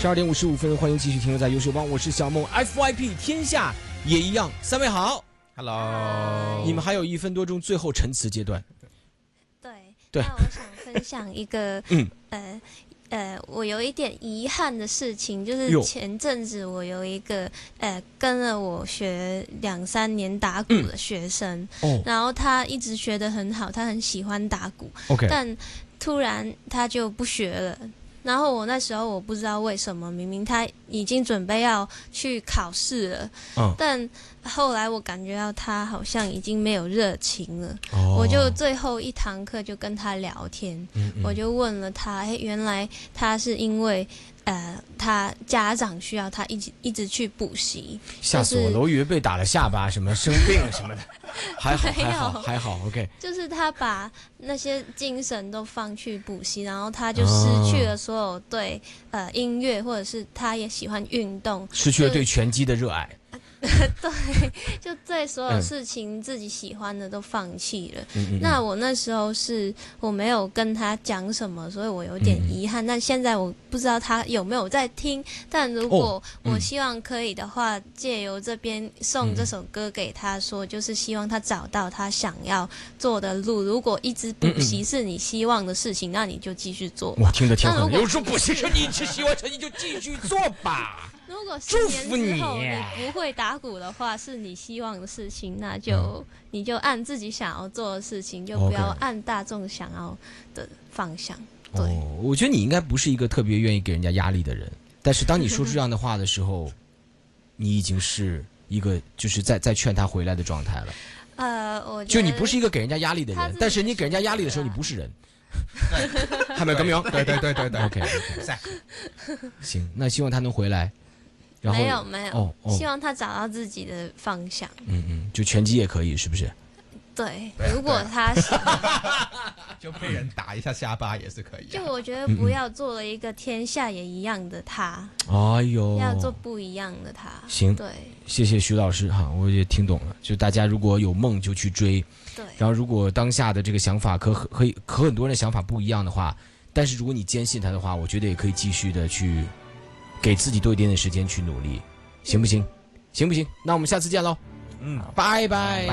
12:55，欢迎继续停留在优秀帮，我是小梦 FYP， 天下也一样。三位好 ，Hello， 你们还有1分多钟，最后陈词阶段。 对，那我想分享一个，我有一点遗憾的事情，就是前阵子我有一个跟了我学2-3年打鼓的学生，然后他一直学得很好，他很喜欢打鼓，但突然他就不学了。然后我那时候我不知道为什么，明明他已经准备要去考试了，但后来我感觉到他好像已经没有热情了，我就最后一堂课就跟他聊天，我就问了他，原来他是因为他家长需要他一直去补习， 吓死我了！我以为被打了下巴，什么生病了什么的，还好 ，OK。 就是他把那些精神都放去补习，然后他就失去了所有对音乐，或者是他也喜欢运动， 失去了对拳击的热爱。 对，就对所有事情自己喜欢的都放弃了。那我那时候我没有跟他讲什么，所以我有点遗憾。但现在我不知道他有没有在听。但如果我希望可以的话，借由这边送这首歌给他说，就是希望他找到他想要做的路。如果一直补习是你希望的事情，那你就继续做吧。 我听得挺好的。有时候补习是你希望的，你就继续做吧。 如果10年之后你不会打鼓的话，是你希望的事情，那就你就按自己想要做的事情，就不要按大众想要的方向。对， 我觉得你应该不是一个特别愿意给人家压力的人，但是当你说出这样的话的时候，你已经是一个就是在劝他回来的状态了。 我就你不是一个给人家压力的人，但是你给人家压力的时候，你不是人。还没有革命？ 对 ，OK， 行，那希望他能回来。 没有，希望他找到自己的方向。 就拳击也可以，是不是？ 对，如果他就被人打一下下巴也是可以。 就我觉得不要做了一个天下也一样的他。 哎呦， 要做不一样的他。 行， 对， 谢谢徐老师哈，我也听懂了。就大家如果有梦就去追， 对。 然后如果当下的这个想法和很多人的想法不一样的话，但是如果你坚信他的话，我觉得也可以继续的去给自己多一点点时间去努力，行不行？行不行？那我们下次见喽。拜拜。